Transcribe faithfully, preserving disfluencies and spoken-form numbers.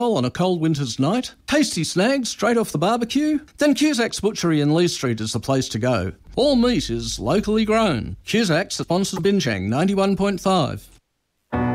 on a cold winter's night? Tasty snags straight off the barbecue? Then Cusack's Butchery in Lee Street is the place to go. All meat is locally grown. Cusack's sponsors Binchang ninety-one point five.